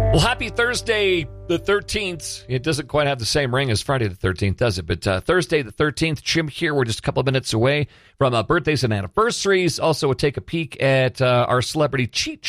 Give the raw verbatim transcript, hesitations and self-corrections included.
Well, happy Thursday the thirteenth. It doesn't quite have the same ring as Friday the thirteenth, does it? But uh, Thursday the thirteenth, Jim here. We're just a couple of minutes away from uh, birthdays and anniversaries. Also, we'll take a peek at uh, our celebrity cheat